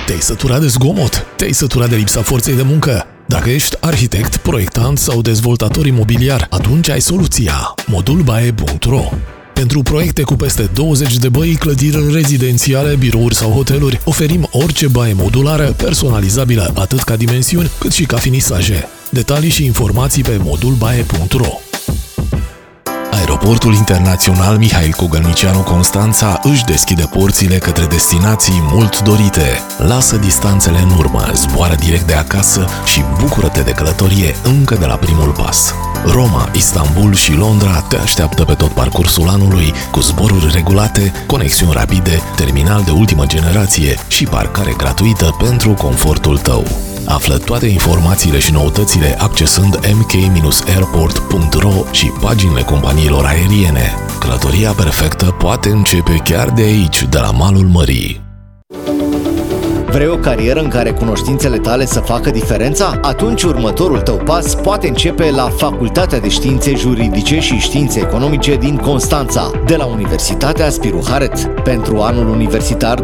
Te-ai săturat de zgomot? Te-ai săturat de lipsa forței de muncă? Dacă ești arhitect, proiectant sau dezvoltator imobiliar, atunci ai soluția. Modulbae.ro. Pentru proiecte cu peste 20 de băi, clădiri rezidențiale, birouri sau hoteluri, oferim orice baie modulară, personalizabilă atât ca dimensiuni, cât și ca finisaje. Detalii și informații pe modulbae.ro. Aeroportul Internațional Mihail Cogălnicianu Constanța își deschide porțile către destinații mult dorite. Lasă distanțele în urmă, zboară direct de acasă și bucură-te de călătorie încă de la primul pas. Roma, Istanbul și Londra te așteaptă pe tot parcursul anului cu zboruri regulate, conexiuni rapide, terminal de ultimă generație și parcare gratuită pentru confortul tău. Află toate informațiile și noutățile accesând mk-airport.ro și paginile companiilor aeriene. Călătoria perfectă poate începe chiar de aici, de la malul mării. Vrei o carieră în care cunoștințele tale să facă diferența? Atunci următorul tău pas poate începe la Facultatea de Științe Juridice și Științe Economice din Constanța, de la Universitatea Spiru Haret. Pentru anul universitar 2026-2027,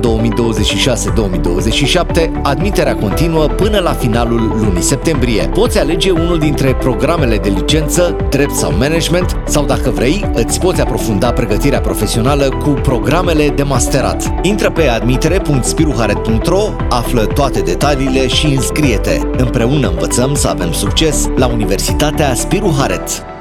admiterea continuă până la finalul lunii septembrie. Poți alege unul dintre programele de licență, drept sau management, sau dacă vrei, îți poți aprofunda pregătirea profesională cu programele de masterat. Intră pe admitere.spiruharet.ro, află toate detaliile și înscrie-te. Împreună învățăm să avem succes la Universitatea Spiru Haret.